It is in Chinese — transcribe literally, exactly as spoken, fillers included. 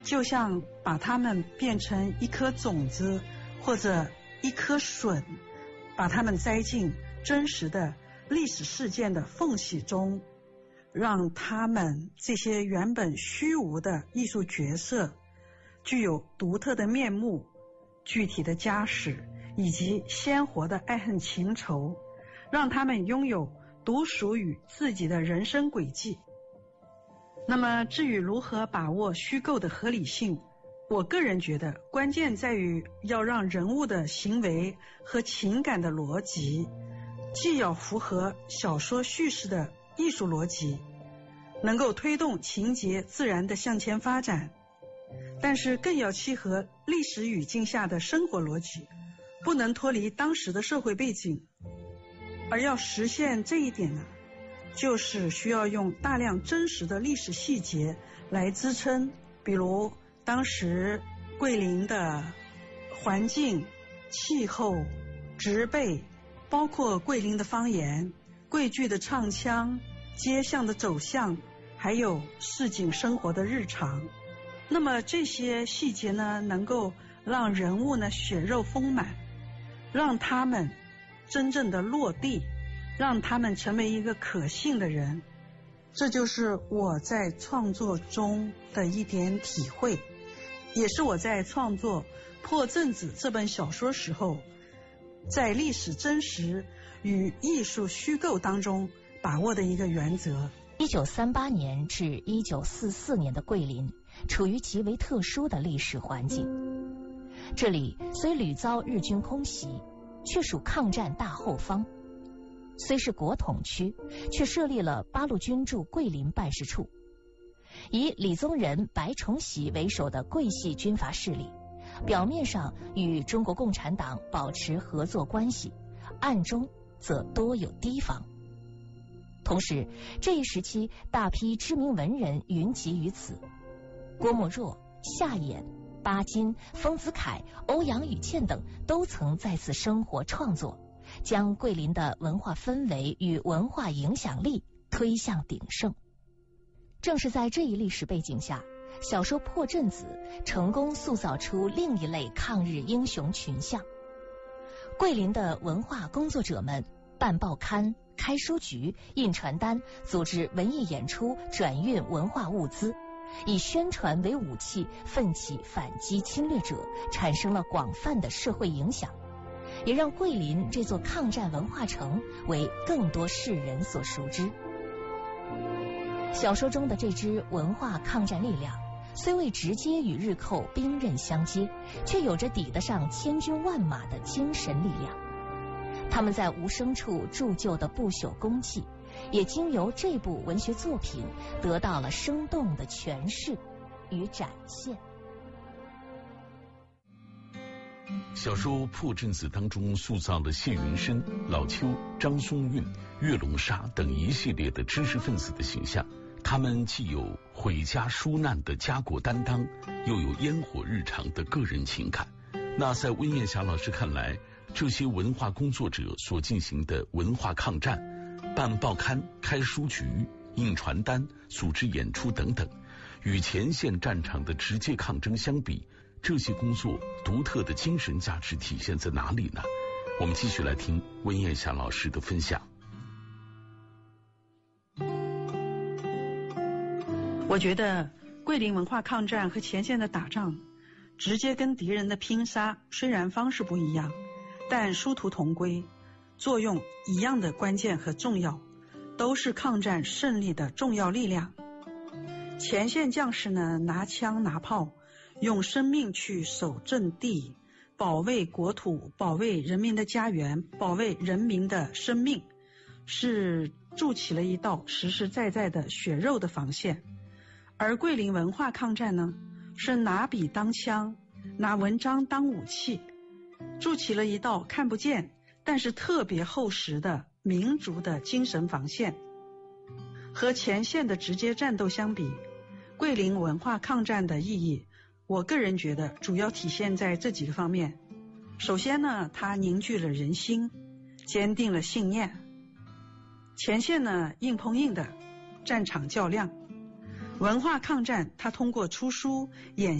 就像把它们变成一颗种子或者一颗笋，把它们栽进真实的历史事件的缝隙中，让他们这些原本虚无的艺术角色具有独特的面目、具体的家史以及鲜活的爱恨情仇，让他们拥有独属于自己的人生轨迹。那么至于如何把握虚构的合理性，我个人觉得关键在于要让人物的行为和情感的逻辑既要符合小说叙事的艺术逻辑，能够推动情节自然的向前发展，但是更要契合历史语境下的生活逻辑，不能脱离当时的社会背景。而要实现这一点呢，就是需要用大量真实的历史细节来支撑，比如当时桂林的环境、气候、植被，包括桂林的方言、桂剧的唱腔、街巷的走向，还有市井生活的日常。那么这些细节呢，能够让人物呢血肉丰满，让他们真正的落地，让他们成为一个可信的人。这就是我在创作中的一点体会，也是我在创作《破阵子》这本小说时候，在历史真实与艺术虚构当中把握的一个原则。 一九三八年至一九四四年的桂林处于极为特殊的历史环境，这里虽屡遭日军空袭，却属抗战大后方，虽是国统区，却设立了八路军驻桂林办事处。以李宗仁、白崇禧为首的桂系军阀势力，表面上与中国共产党保持合作关系，暗中则多有提防。同时，这一时期大批知名文人云集于此，郭沫若、夏衍、巴金、丰子恺、欧阳予倩等都曾在此生活创作，将桂林的文化氛围与文化影响力推向鼎盛。正是在这一历史背景下，小说《破阵子》成功塑造出另一类抗日英雄群像。桂林的文化工作者们办报刊、开书局、印传单，组织文艺演出，转运文化物资，以宣传为武器，奋起反击侵略者，产生了广泛的社会影响，也让桂林这座抗战文化城为更多世人所熟知。小说中的这支文化抗战力量，虽未直接与日寇兵刃相接，却有着抵得上千军万马的精神力量。他们在无声处铸就的不朽功绩，也经由这部文学作品得到了生动的诠释与展现。 小说《破阵子》当中塑造了谢云深、老邱、张松韵、岳龙沙等一系列的知识分子的形象，他们既有毁家纾难的家国担当，又有烟火日常的个人情感。那在温艳霞老师看来，这些文化工作者所进行的文化抗战，办报刊、开书局、印传单、组织演出等等，与前线战场的直接抗争相比，这些工作独特的精神价值体现在哪里呢？我们继续来听温艳霞老师的分享。 我觉得桂林文化抗战和前线的打仗，直接跟敌人的拼杀虽然方式不一样，但殊途同归，作用一样的关键和重要，都是抗战胜利的重要力量。前线将士呢，拿枪拿炮，用生命去守阵地，保卫国土，保卫人民的家园，保卫人民的生命，是筑起了一道实实在在的血肉的防线。而桂林文化抗战呢，是拿笔当枪，拿文章当武器，筑起了一道看不见但是特别厚实的民族的精神防线。和前线的直接战斗相比，桂林文化抗战的意义，我个人觉得主要体现在这几个方面。首先呢，它凝聚了人心，坚定了信念。前线呢，硬碰硬的战场较量， 文化抗战，它通过出书演